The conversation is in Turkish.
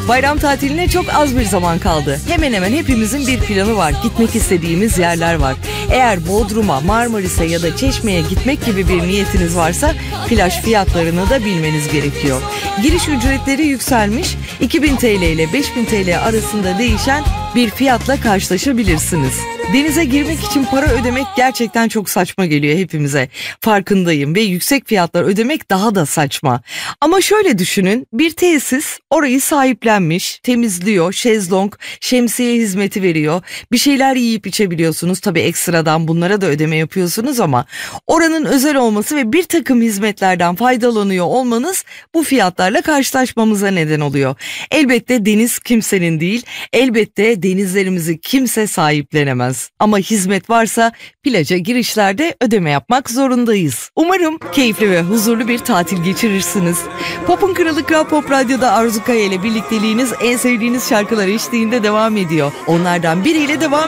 Bayram tatiline çok az bir zaman kaldı. Hemen hemen hepimizin bir planı var. Gitmek istediğimiz yerler var. Eğer Bodrum'a, Marmaris'e ya da Çeşme'ye gitmek gibi bir niyetiniz varsa plaj fiyatlarını da bilmeniz gerekiyor. Giriş ücretleri yükselmiş. 2000 TL ile 5000 TL arasında değişen bir fiyatla karşılaşabilirsiniz. Denize girmek için para ödemek gerçekten çok saçma geliyor hepimize. Farkındayım ve yüksek fiyatlar ödemek daha da saçma. Ama şöyle düşünün, bir tesis orayı sahiplenmiş, temizliyor, şezlong, şemsiye hizmeti veriyor. Bir şeyler yiyip içebiliyorsunuz. Tabii ekstradan bunlara da ödeme yapıyorsunuz ama oranın özel olması ve bir takım hizmetlerden faydalanıyor olmanız bu fiyatlarla karşılaşmamıza neden oluyor. Elbette deniz kimsenin değil, elbette denizlerimizi kimse sahiplenemez. Ama hizmet varsa plaja girişlerde ödeme yapmak zorundayız. Umarım keyifli ve huzurlu bir tatil geçirirsiniz. Pop'un Kralı Kral Pop Radyo'da Arzu Kaya ile birlikteliğiniz en sevdiğiniz şarkılar eşliğinde devam ediyor. Onlardan biriyle devam